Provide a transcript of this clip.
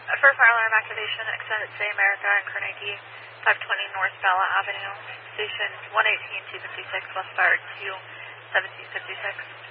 For fire alarm activation, exit Say America and Carnegie, 520 North Bella Avenue, station 118-256, West Fire 2, 1756.